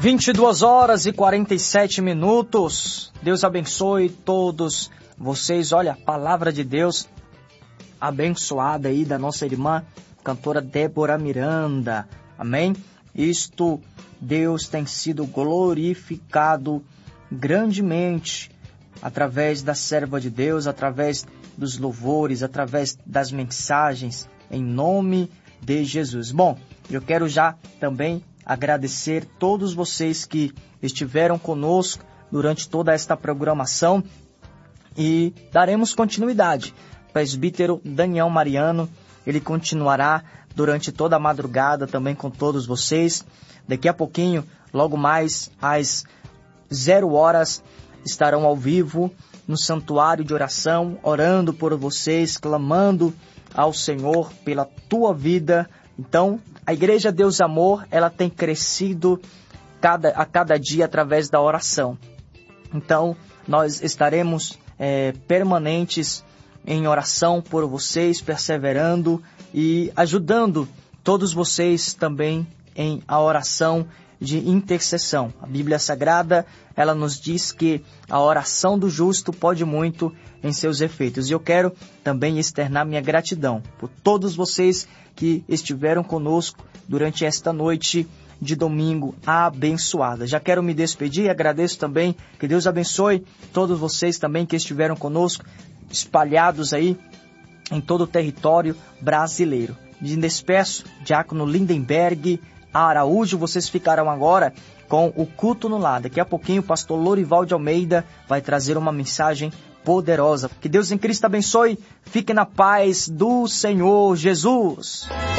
22h47. Deus abençoe todos vocês. Olha, a palavra de Deus abençoada aí da nossa irmã, cantora Débora Miranda. Amém? Deus tem sido glorificado grandemente através da serva de Deus, através dos louvores, através das mensagens, em nome de Jesus. Bom, eu quero já também agradecer todos vocês que estiveram conosco durante toda esta programação e daremos continuidade. O presbítero Daniel Mariano, ele continuará durante toda a madrugada também com todos vocês. Daqui a pouquinho, logo mais às 0h, estarão ao vivo no santuário de oração, orando por vocês, clamando ao Senhor pela tua vida. Então, a Igreja Deus Amor, ela tem crescido a cada dia através da oração. Então, nós estaremos permanentes em oração por vocês, perseverando e ajudando todos vocês também em a oração de intercessão. A Bíblia Sagrada, ela nos diz que a oração do justo pode muito em seus efeitos. E eu quero também externar minha gratidão por todos vocês que estiveram conosco durante esta noite de domingo abençoada. Já quero me despedir, agradeço também, que Deus abençoe todos vocês também que estiveram conosco, espalhados aí em todo o território brasileiro. Me despeço, Diácono Lindenberg Araújo, vocês ficarão agora com o culto no lar. Daqui a pouquinho o pastor Lorival de Almeida vai trazer uma mensagem poderosa. Que Deus em Cristo abençoe. Fique na paz do Senhor Jesus.